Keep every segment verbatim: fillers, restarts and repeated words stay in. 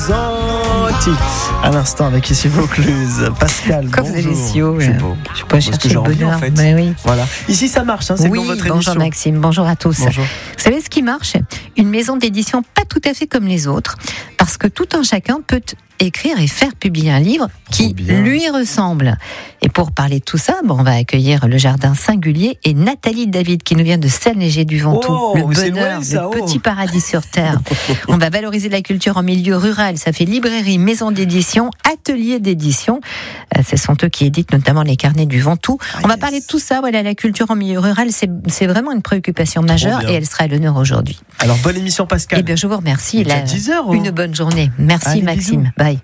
Zotti. À l'instant avec ici Vaucluse. Pascal, Comme bonjour. délicieux. Je suis beau. Je peux pas chercher le bonheur. En fait. Mais oui. Voilà. Ici ça marche, hein, c'est oui, dans votre bonjour émission. Maxime, bonjour à tous. Bonjour. Vous savez ce qui marche ? Une maison d'édition pas tout à fait comme les autres, parce que tout un chacun peut écrire et faire publier un livre qui lui ressemble. Et pour parler de tout ça, bon, on va accueillir le Jardin Singulier et Nathalie David qui nous vient de Seine-Léger-du-Ventoux. Oh, le c'est bonheur, loin, ça, le oh. petit paradis sur terre. On va valoriser la culture en milieu rural. Ça fait librairie, maison d'édition, atelier d'édition. Euh, ce sont eux qui éditent notamment les carnets du Ventoux. Ah, on va yes. parler de tout ça. Voilà, la culture en milieu rural, c'est, c'est vraiment une préoccupation majeure bien. et elle sera à l'honneur aujourd'hui. Alors bonne émission Pascal. Eh bien, je vous remercie. Il est La- déjà dix heures, oh. Une bonne journée. Merci Allez, Maxime. bisous. Bye.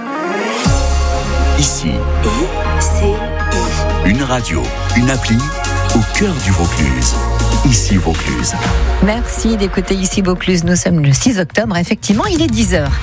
Ici, I C I. une radio, une appli au cœur du Vaucluse. Ici Vaucluse. Merci d'écouter ici Vaucluse. Nous sommes le six octobre. Effectivement, il est dix heures.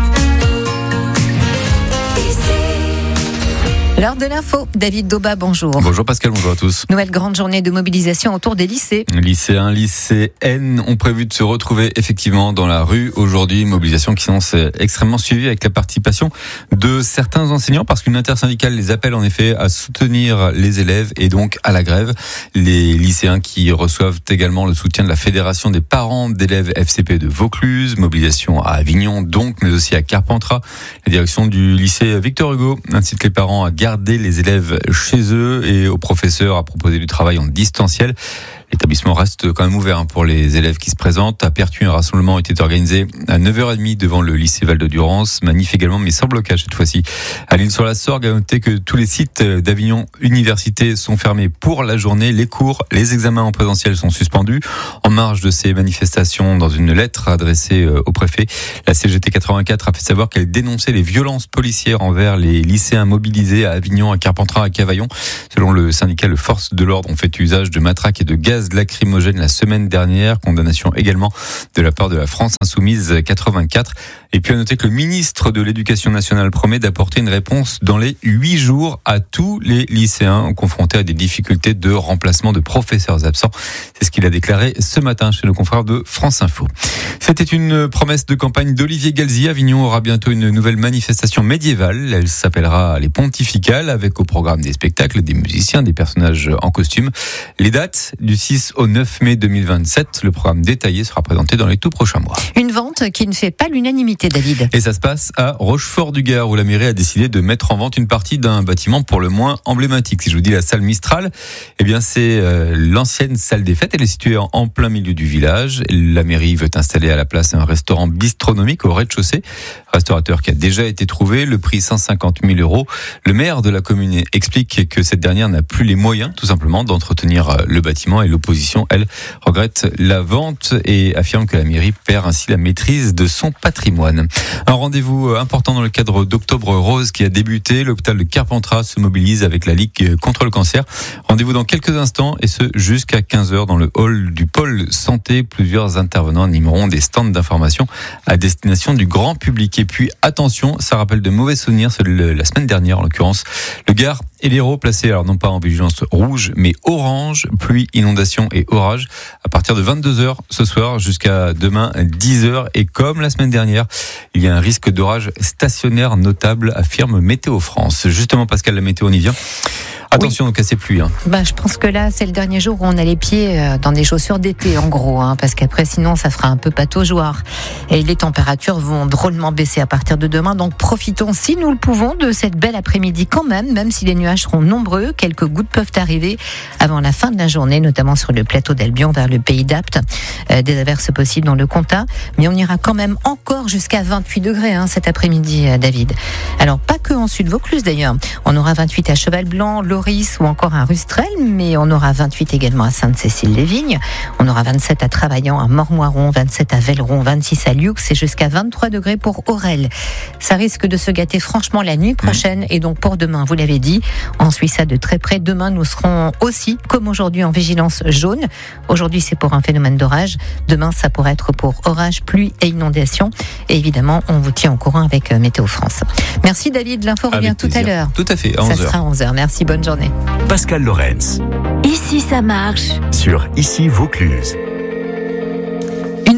L'heure de l'info. David Dauba, bonjour. Bonjour Pascal, bonjour à tous. Nouvelle grande journée de mobilisation autour des lycées. Lycéens, lycéennes ont prévu de se retrouver effectivement dans la rue aujourd'hui. Une mobilisation qui s'annonce extrêmement suivie avec la participation de certains enseignants parce qu'une intersyndicale les appelle en effet à soutenir les élèves et donc à la grève. Les lycéens qui reçoivent également le soutien de la Fédération des parents d'élèves F C P de Vaucluse. Mobilisation à Avignon donc, mais aussi à Carpentras. La direction du lycée Victor Hugo incite les parents à garder les élèves chez eux et aux professeurs à proposer du travail en distanciel. L'établissement reste quand même ouvert pour les élèves qui se présentent. À Pertuis, un rassemblement était organisé à neuf heures trente devant le lycée Val-de-Durance. Manif également, mais sans blocage cette fois-ci. À l'Île-sur-la-Sorgue, à noter que tous les sites d'Avignon Université sont fermés pour la journée. Les cours, les examens en présentiel sont suspendus. En marge de ces manifestations, dans une lettre adressée au préfet, la C G T quatre-vingt-quatre a fait savoir qu'elle dénonçait les violences policières envers les lycéens mobilisés à Avignon, à Carpentras, à Cavaillon. Selon le syndicat, les forces de l'ordre ont fait usage de matraques et de gaz lacrymogène la semaine dernière. Condamnation également de la part de la France Insoumise quatre-vingt-quatre. Et puis à noter que le ministre de l'Éducation nationale promet d'apporter une réponse dans les huit jours à tous les lycéens confrontés à des difficultés de remplacement de professeurs absents. C'est ce qu'il a déclaré ce matin chez nos confrères de France Info. C'était une promesse de campagne d'Olivier Galzi. Avignon aura bientôt une nouvelle manifestation médiévale. Elle s'appellera les Pontificales, avec au programme des spectacles, des musiciens, des personnages en costume. Les dates du six au neuf mai deux mille vingt-sept. Le programme détaillé sera présenté dans les tout prochains mois. Une vente qui ne fait pas l'unanimité, David. Et ça se passe à Rochefort-du-Gard, où la mairie a décidé de mettre en vente une partie d'un bâtiment pour le moins emblématique. Si je vous dis la salle Mistral, eh bien c'est euh, l'ancienne salle des fêtes. Elle est située en, en plein milieu du village. La mairie veut installer à la place un restaurant bistronomique au rez-de-chaussée. Restaurateur qui a déjà été trouvé, le prix cent cinquante mille euros. Le maire de la commune explique que cette dernière n'a plus les moyens, tout simplement, d'entretenir le bâtiment, et l'opposition, elle, regrette la vente et affirme que la mairie perd ainsi la maîtrise de son patrimoine. Un rendez-vous important dans le cadre d'Octobre Rose qui a débuté. L'hôpital de Carpentras se mobilise avec la Ligue contre le cancer. Rendez-vous dans quelques instants et ce jusqu'à quinze heures dans le hall du pôle santé. Plusieurs intervenants animeront des stands d'information à destination du grand public. Et puis attention, ça rappelle de mauvais souvenirs, c'est le, la semaine dernière en l'occurrence. Le Gard et l'Hérault placés, alors non pas en vigilance rouge, mais orange, pluie, inondation et orage, à partir de vingt-deux heures ce soir jusqu'à demain dix heures. Et comme la semaine dernière, il y a un risque d'orage stationnaire notable, affirme Météo France. Justement, Pascal, la météo, on y vient. Attention oui. donc à ces pluies. Hein. Ben, je pense que là, c'est le dernier jour où on a les pieds dans des chaussures d'été, en gros, hein, parce qu'après, sinon, ça fera un peu pataugeoire. Et les températures vont drôlement baisser à partir de demain. Donc, profitons, si nous le pouvons, de cette belle après-midi quand même, même si les nuages seront nombreux. Quelques gouttes peuvent arriver avant la fin de la journée, notamment sur le plateau d'Albion vers le pays d'Apt. Euh, des averses possibles dans le Comtat. Mais on ira quand même encore jusqu'à vingt-huit degrés hein, cet après-midi, David. Alors, pas que en Sud-Vaucluse d'ailleurs. On aura vingt-huit à Cheval-Blanc, Loris ou encore à Rustrel, mais on aura vingt-huit également à Sainte-Cécile-les-Vignes. On aura vingt-sept à Travaillant, à Mormoiron, vingt-sept à Velleron, vingt-six à Lioux et jusqu'à vingt-trois degrés pour Aurel. Ça risque de se gâter franchement la nuit prochaine et donc pour demain, vous l'avez dit, on suit ça de très près. Demain, nous serons aussi, comme aujourd'hui, en vigilance jaune. Aujourd'hui, c'est pour un phénomène d'orage. Demain, ça pourrait être pour orage, pluie et inondation. Et évidemment, on vous tient au courant avec Météo France. Merci David, l'info revient tout à l'heure. Tout à fait, à onze heures. Ça sera à onze heures. Merci, bonne journée. Pascal Lorenz. Ici, ça marche. Sur Ici Vaucluse. Une belle initiative.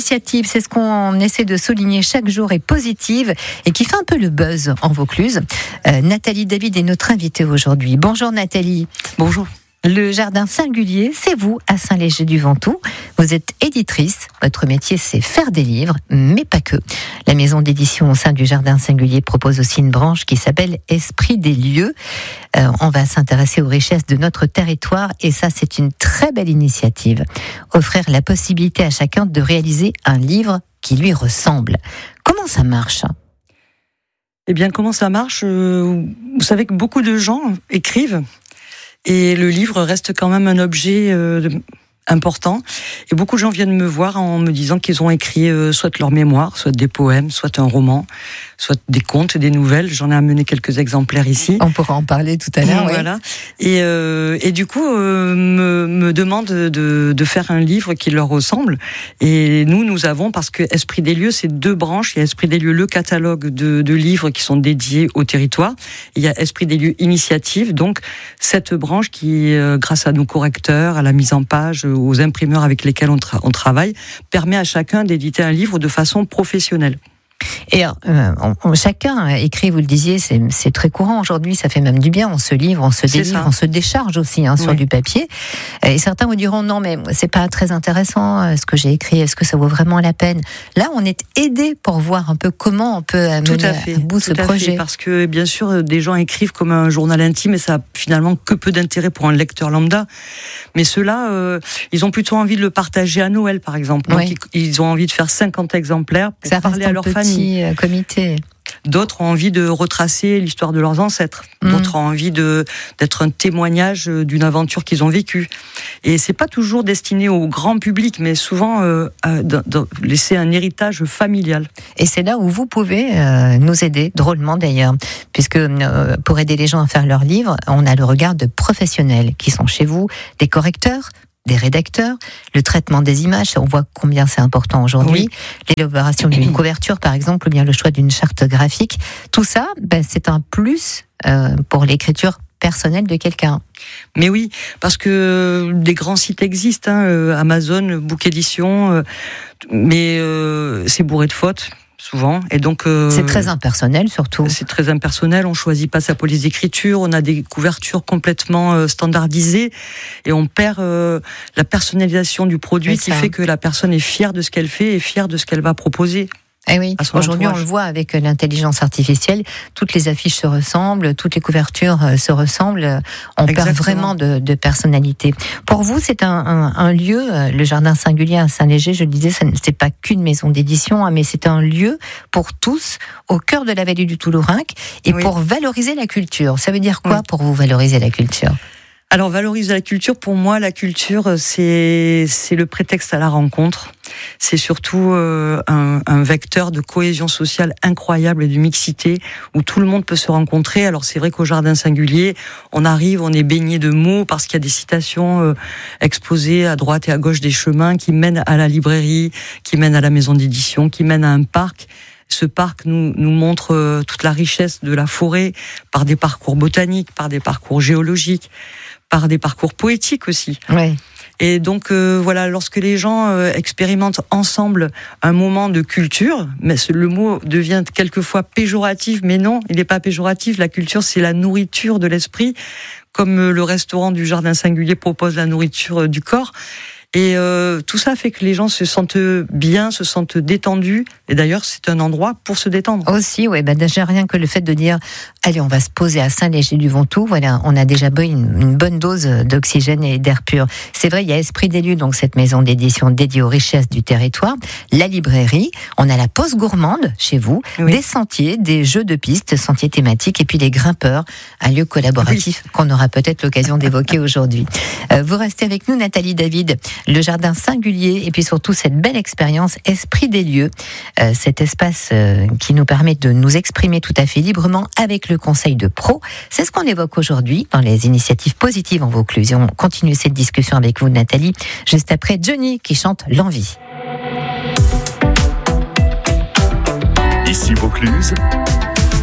initiative, c'est ce qu'on essaie de souligner chaque jour, est positive et qui fait un peu le buzz en Vaucluse. Euh, Nathalie David est notre invitée aujourd'hui. Bonjour Nathalie. Bonjour. Le Jardin Singulier, c'est vous, à Saint-Léger-du-Ventoux. Vous êtes éditrice. Votre métier, c'est faire des livres, mais pas que. La maison d'édition au sein du Jardin Singulier propose aussi une branche qui s'appelle Esprit des lieux. Euh, on va s'intéresser aux richesses de notre territoire et ça, c'est une très belle initiative. Offrir la possibilité à chacun de réaliser un livre qui lui ressemble. Comment ça marche ? Eh bien, comment ça marche ? Vous savez que beaucoup de gens écrivent. Et le livre reste quand même un objet euh, important. Et beaucoup de gens viennent me voir en me disant qu'ils ont écrit euh, soit leur mémoire, soit des poèmes, soit un roman, soit des contes, des nouvelles. J'en ai amené quelques exemplaires ici. On pourra en parler tout à l'heure. Voilà. Oui. Et, euh, et du coup, euh, me, me demandent de, de faire un livre qui leur ressemble. Et nous, nous avons, parce que Esprit des lieux, c'est deux branches. Il y a Esprit des lieux, le catalogue de, de livres qui sont dédiés au territoire. Il y a Esprit des lieux Initiative, donc cette branche qui, euh, grâce à nos correcteurs, à la mise en page, aux imprimeurs avec lesquels on, tra- on travaille, permet à chacun d'éditer un livre de façon professionnelle. Et euh, on, on, chacun écrit, vous le disiez, c'est, c'est très courant aujourd'hui, ça fait même du bien, on se livre, on se délivre, on se décharge aussi hein, sur oui. du papier. Et certains vous diront non mais c'est pas très intéressant ce que j'ai écrit, est-ce que ça vaut vraiment la peine ? Là on est aidé pour voir un peu comment on peut mener tout à, fait, à bout tout ce à projet. Fait, parce que bien sûr des gens écrivent comme un journal intime et ça a finalement que peu d'intérêt pour un lecteur lambda. Mais ceux-là, euh, ils ont plutôt envie de le partager à Noël par exemple. Donc oui. ils, ils ont envie de faire cinquante exemplaires pour ça parler à leur famille. Comité. D'autres ont envie de retracer l'histoire de leurs ancêtres. Mmh. D'autres ont envie de, d'être un témoignage d'une aventure qu'ils ont vécue. Et c'est pas toujours destiné au grand public, mais souvent euh, à, de, de laisser un héritage familial. Et c'est là où vous pouvez euh, nous aider, drôlement d'ailleurs, puisque euh, pour aider les gens à faire leurs livres, on a le regard de professionnels qui sont chez vous, des correcteurs, des rédacteurs, le traitement des images, on voit combien c'est important aujourd'hui, oui. l'élaboration d'une couverture par exemple, ou bien le choix d'une charte graphique, tout ça, ben, c'est un plus euh, pour l'écriture personnelle de quelqu'un. Mais oui, parce que des grands sites existent, hein, euh, Amazon, Book Édition, euh, mais euh, c'est bourré de fautes. Souvent, et donc euh, c'est très impersonnel surtout. C'est très impersonnel. On choisit pas sa police d'écriture. On a des couvertures complètement euh, standardisées et on perd euh, la personnalisation du produit qui fait que la personne est fière de ce qu'elle fait et fière de ce qu'elle va proposer. Eh oui, aujourd'hui entourage. On le voit avec l'intelligence artificielle, toutes les affiches se ressemblent, toutes les couvertures se ressemblent, on Exactement. perd vraiment de, de personnalité. Pour vous, c'est un, un, un lieu, le Jardin Singulier à Saint-Léger, je le disais, ce n'est pas qu'une maison d'édition, mais c'est un lieu pour tous, au cœur de la vallée du Toulourenc, et oui. pour valoriser la culture. Ça veut dire quoi oui. pour vous valoriser la culture ? Alors, valoriser la culture, pour moi, la culture, c'est, c'est le prétexte à la rencontre. C'est surtout euh, un, un vecteur de cohésion sociale incroyable et de mixité où tout le monde peut se rencontrer. Alors, c'est vrai qu'au Jardin Singulier, on arrive, on est baigné de mots parce qu'il y a des citations euh, exposées à droite et à gauche des chemins qui mènent à la librairie, qui mènent à la maison d'édition, qui mènent à un parc. Ce parc nous, nous montre euh, toute la richesse de la forêt par des parcours botaniques, par des parcours géologiques, par des parcours poétiques aussi. Ouais. Et donc euh, voilà, lorsque les gens euh, expérimentent ensemble un moment de culture, mais le mot devient quelquefois péjoratif, mais non, il n'est pas péjoratif. La culture, c'est la nourriture de l'esprit, comme euh, le restaurant du Jardin Singulier propose la nourriture euh, du corps. Et euh, tout ça fait que les gens se sentent bien, se sentent détendus. Et d'ailleurs, c'est un endroit pour se détendre. Aussi, oui. Ben déjà rien que le fait de dire, allez, on va se poser à Saint-Léger-du-Ventoux. Voilà, on a déjà une, une bonne dose d'oxygène et d'air pur. C'est vrai, il y a Esprit des lieux, donc cette maison d'édition dédiée aux richesses du territoire, la librairie. On a la pause gourmande chez vous, oui. des sentiers, des jeux de pistes, sentiers thématiques, et puis les grimpeurs, un lieu collaboratif oui. qu'on aura peut-être l'occasion d'évoquer aujourd'hui. Euh, vous restez avec nous, Nathalie David. Le Jardin Singulier et puis surtout cette belle expérience Esprit des lieux, euh, cet espace euh, qui nous permet de nous exprimer tout à fait librement avec le conseil de pro. C'est ce qu'on évoque aujourd'hui dans les initiatives positives en Vaucluse. Et on continue cette discussion avec vous, Nathalie, juste après Johnny qui chante L'envie. Ici Vaucluse,